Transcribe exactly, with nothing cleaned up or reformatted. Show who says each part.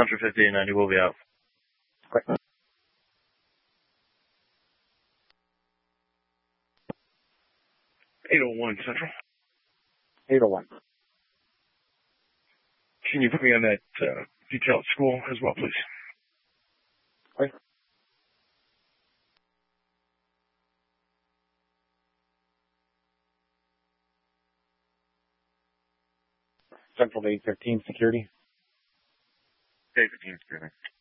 Speaker 1: Central fifty and ninety will be out.
Speaker 2: Okay.
Speaker 1: eight oh one Central.
Speaker 2: eight oh one.
Speaker 1: Can you put me on that uh, detail at school as well, please?
Speaker 2: Okay. Central to eight fifteen security.
Speaker 1: eight fifteen security.